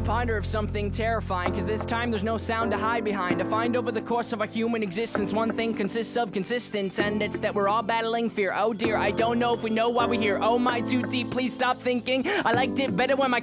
ponder of something terrifying, cause this time there's no sound to hide behind. To find over the course of our human existence, one thing consists of consistence, and it's that we're all battling fear. Oh dear, I don't know if we know why we're here. Oh my, too deep, please stop thinking. I liked it better when my